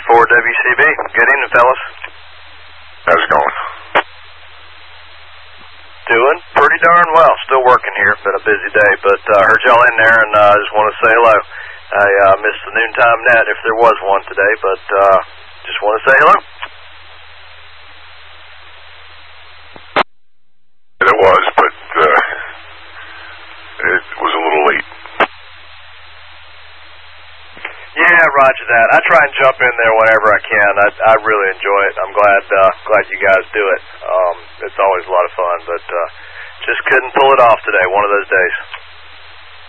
WCB. Good evening, fellas. How's it going? Doing pretty darn well. Still working here. Been a busy day, but heard y'all in there, and I just want to say hello. I missed the noontime net if there was one today, but just want to say hello. It was, but it was a little late. Yeah, roger that. I try and jump in there whenever I can. I really enjoy it. I'm glad you guys do it. It's always a lot of fun, but just couldn't pull it off today. One of those days.